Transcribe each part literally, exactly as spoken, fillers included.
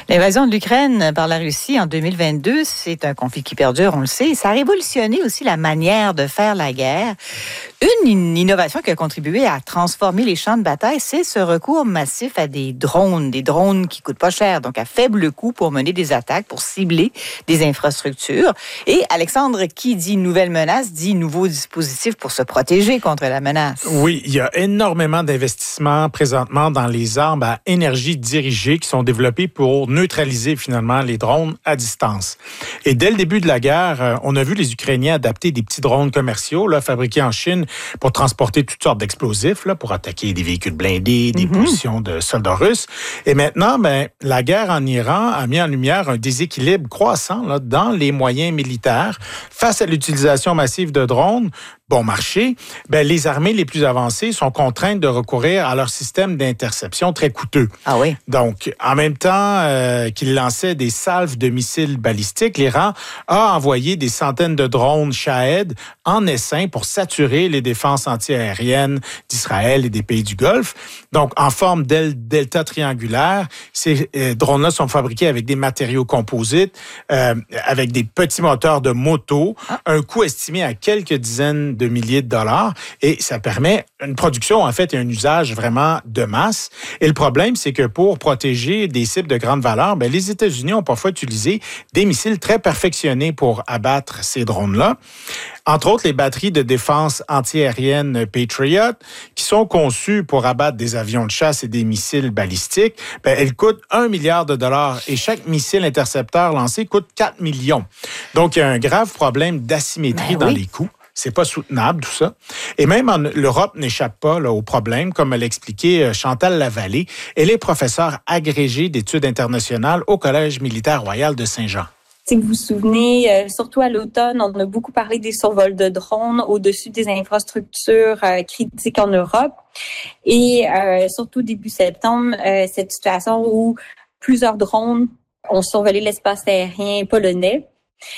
L'invasion de l'Ukraine par la Russie en deux mille vingt-deux, c'est un conflit qui perdure, on le sait. Ça a révolutionné aussi la manière de faire la guerre. Une innovation qui a contribué à transformer les champs de bataille, c'est ce recours massif à des drones, des drones qui coûtent pas cher, donc à faible coût pour mener des attaques, pour cibler des infrastructures. Et Alexandre, qui dit nouvelle menace, dit nouveau dispositif pour se protéger contre la menace. Oui, il y a énormément d'investissements présentement dans les armes à énergie dirigée qui sont développées pour neutraliser finalement les drones à distance. Et dès le début de la guerre, on a vu les Ukrainiens adapter des petits drones commerciaux là, fabriqués en Chine pour transporter toutes sortes d'explosifs, là, pour attaquer des véhicules blindés, des mm-hmm. positions de soldats russes. Et maintenant, ben, la guerre en Iran a mis en lumière un déséquilibre croissant là, dans les moyens militaires face à l'utilisation massive de drones. Bon marché, ben, les armées les plus avancées sont contraintes de recourir à leur système d'interception très coûteux. Ah oui? Donc, en même temps euh, qu'ils lançaient des salves de missiles balistiques, l'Iran a envoyé des centaines de drones Shahed en essaim pour saturer les défenses antiaériennes d'Israël et des pays du Golfe. Donc, en forme d'ailes delta triangulaire, ces euh, drones-là sont fabriqués avec des matériaux composites, euh, avec des petits moteurs de moto, ah. un coût estimé à quelques dizaines de milliers de dollars, et ça permet une production, en fait, et un usage vraiment de masse. Et le problème, c'est que pour protéger des cibles de grande valeur, bien, les États-Unis ont parfois utilisé des missiles très perfectionnés pour abattre ces drones-là. Entre autres, les batteries de défense antiaérienne Patriot, qui sont conçues pour abattre des avions de chasse et des missiles balistiques, bien, elles coûtent un milliard de dollars et chaque missile intercepteur lancé coûte quatre millions. Donc, il y a un grave problème d'asymétrie ben, dans oui. les coûts. C'est pas soutenable, tout ça. Et même en, l'Europe n'échappe pas là, au problème, comme l'a expliqué Chantal Lavallée. Elle est professeure agrégée d'études internationales au Collège militaire royal de Saint-Jean. Si vous vous souvenez, euh, surtout à l'automne, on a beaucoup parlé des survols de drones au-dessus des infrastructures euh, critiques en Europe. Et euh, surtout début septembre, euh, cette situation où plusieurs drones ont survolé l'espace aérien polonais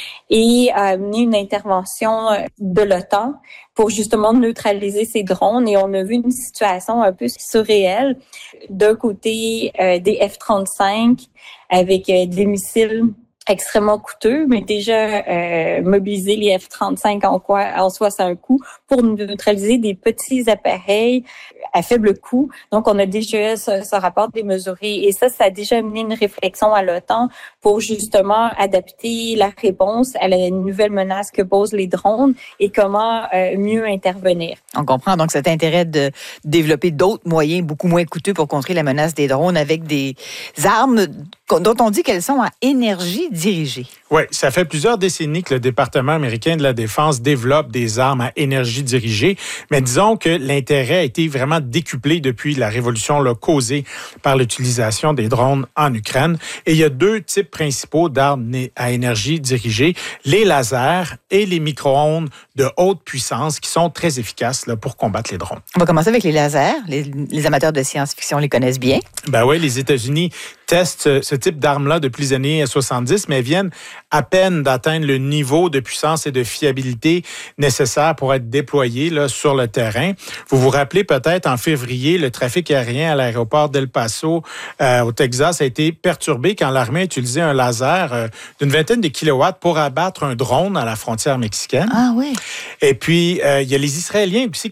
et a amené une intervention de l'OTAN pour justement neutraliser ces drones. Et on a vu une situation un peu surréelle. D'un côté, euh, des F trente-cinq avec euh, des missiles extrêmement coûteux, mais déjà euh, mobiliser les F trente-cinq en quoi en soi c'est un coût pour neutraliser des petits appareils à faible coût. Donc on a déjà ce, ce rapport démesuré et ça, ça a déjà amené une réflexion à l'OTAN pour justement adapter la réponse à la nouvelle menace que posent les drones et comment euh, mieux intervenir. On comprend donc cet intérêt de développer d'autres moyens beaucoup moins coûteux pour contrer la menace des drones avec des armes dont on dit qu'elles sont à énergie dirigée. Oui, ça fait plusieurs décennies que le département américain de la Défense développe des armes à énergie dirigée, mais disons que l'intérêt a été vraiment décuplé depuis la révolution là, causée par l'utilisation des drones en Ukraine. Et il y a deux types principaux d'armes à énergie dirigée, les lasers et les micro-ondes de haute puissance qui sont très efficaces là, pour combattre les drones. On va commencer avec les lasers. Les, les amateurs de science-fiction les connaissent bien. Ben oui, les États-Unis testent ce type d'armes-là depuis les années soixante-dix, mais viennent à peine d'atteindre le niveau de puissance et de fiabilité nécessaire pour être déployés là, sur le terrain. Vous vous rappelez peut-être, en février, le trafic aérien à l'aéroport d'El Paso, euh, au Texas, a été perturbé quand l'armée a utilisé un laser euh, d'une vingtaine de kilowatts pour abattre un drone à la frontière mexicaine. Ah oui. Et puis, euh, il y a les Israéliens aussi